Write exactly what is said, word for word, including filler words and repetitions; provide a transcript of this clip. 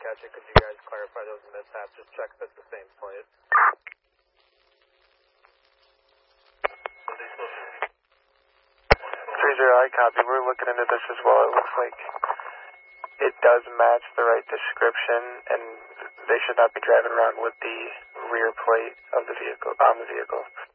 catch it. Could you guys clarify those mishaps? Just check that the same plate. three zero, I copy. We're looking into this as well. It looks like it does match the right description, and they should not be driving around with the rear plate of the vehicle, on the vehicle.